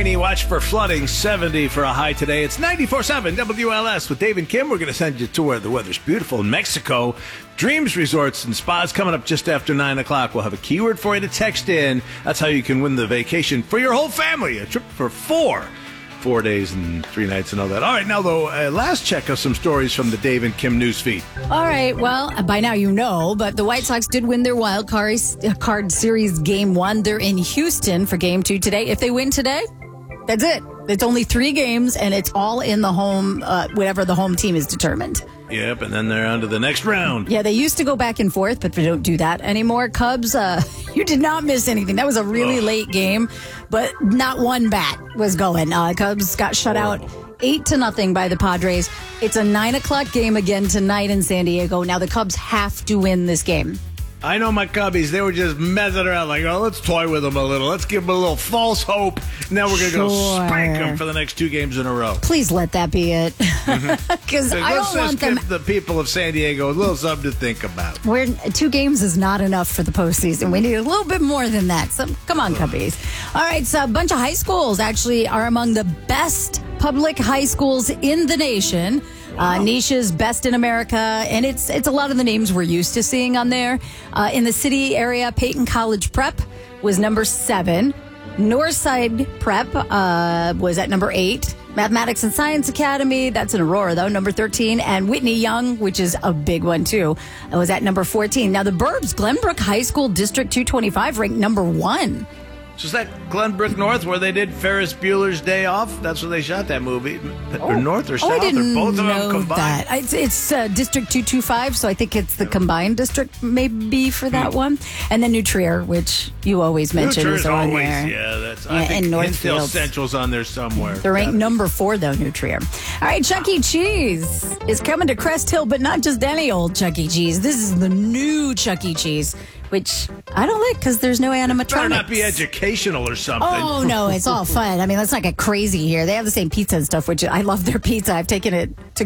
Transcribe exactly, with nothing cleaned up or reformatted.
rainy. Watch for flooding. seventy for a high today. It's ninety-four point seven W L S with Dave and Kim. We're going to send you to where the weather's beautiful in Mexico. Dreams Resorts and Spas coming up just after nine o'clock. We'll have a keyword for you to text in. That's how you can win the vacation for your whole family. A trip for four. Four days and three nights and all that. All right, now, though, uh, last check of some stories from the Dave and Kim news feed. All right, well, by now you know, but the White Sox did win their wild card, card series game one. They're in Houston for game two today. If they win today, that's it. It's only three games, and it's all in the home, uh, whatever the home team is determined. Yep, and then they're on to the next round. Yeah, they used to go back and forth, but they don't do that anymore. Cubs, uh, you did not miss anything. That was a really Ugh. late game, but not one bat was going. Uh, Cubs got shut Horrible. out eight to nothing by the Padres. It's a nine o'clock game again tonight in San Diego. Now the Cubs have to win this game. I know my Cubbies, they were just messing around like, oh, let's toy with them a little. Let's give them a little false hope. Now we're going to Sure. go spank them for the next two games in a row. Please let that be it. Because I Let's don't want just them. give the people of San Diego a little something to think about. We're, two games is not enough for the postseason. We need a little bit more than that. So come on, Cubbies. All right, so a bunch of high schools actually are among the best public high schools in the nation. Uh, Nisha's Best in America, and it's it's a lot of the names we're used to seeing on there. Uh, in the city area, Peyton College Prep was number seven. Northside Prep uh, was at number eight. Mathematics and Science Academy, that's in Aurora, though, number thirteen. And Whitney Young, which is a big one, too, was at number fourteen. Now, the Burbs, Glenbrook High School District two twenty-five, ranked number one. So is that Glenbrook North where they did Ferris Bueller's Day Off? That's where they shot that movie. Or North or South Oh, I didn't or both of know them combined? that. It's, it's uh, District two twenty-five, so I think it's the combined district maybe for that Hmm. one. And then New Trier, which you always mention New is Trier's on always, there. yeah. That's, Yeah, I think and Hinsdale Northfield. Central's on there somewhere. They're ranked Yeah. number four, though, New Trier. All right, Chuck E. Cheese is coming to Crest Hill, but not just any old Chuck E. Cheese. This is the new Chuck E. Cheese, which I don't like because there's no animatronics. Better not be educational or something. Oh, no, it's all fun. I mean, let's not get crazy here. They have the same pizza and stuff, which I love their pizza. I've taken it to